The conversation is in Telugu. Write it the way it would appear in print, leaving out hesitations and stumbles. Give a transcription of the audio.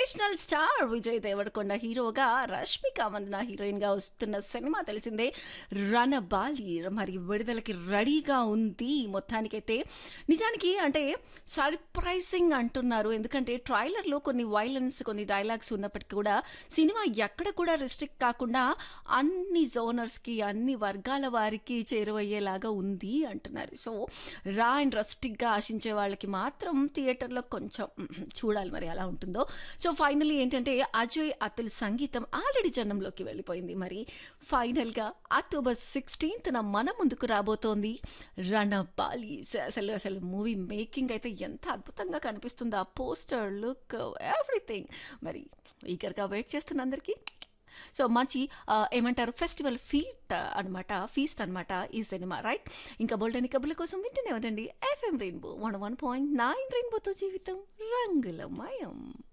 నేషనల్ స్టార్ విజయ్ దేవరకొండ హీరోగా, రష్మిక మందన హీరోయిన్ గా వస్తున్న సినిమా తెలిసిందే రణబాలి. మరి విడుదలకి రెడీగా ఉంది. మొత్తానికైతే నిజానికి అంటే సర్ప్రైజింగ్ అంటున్నారు. ఎందుకంటే ట్రైలర్ లో కొన్ని వైలెన్స్, కొన్ని డైలాగ్స్ ఉన్నప్పటికీ కూడా సినిమా ఎక్కడ కూడా రిస్ట్రిక్ట్ కాకుండా అన్ని జోనర్స్ కి, అన్ని వర్గాల వారికి చేరువయ్యేలాగా ఉంది అంటున్నారు. సో రా అండ్ రస్టిక్ గా ఆశించే వాళ్ళకి మాత్రం థియేటర్లో కొంచెం చూడాలి మరి ఎలా ఉంటుందో. సో ఫైనల్లీ ఏంటంటే అజయ్ అతుల్ సంగీతం ఆల్రెడీ జనంలోకి వెళ్ళిపోయింది. మరి ఫైనల్గా October 16th మన ముందుకు రాబోతోంది రణబాలి. అసలు అసలు మూవీ మేకింగ్ అయితే ఎంత అద్భుతంగా కనిపిస్తుందో, ఆ పోస్టర్, లుక్, ఎవ్రీథింగ్. మరి ఈగర్గా వెయిట్ చేస్తున్న అందరికీ సో మంచి ఏమంటారు ఫెస్టివల్ ఫీస్ట్ అనమాట ఈ సినిమా, రైట్? ఇంకా బోల్డని కబుర్ల కోసం వింటూనే ఉండండి FM రెయిన్బో 101.9. రెయిన్బోతో జీవితం రంగులమయం.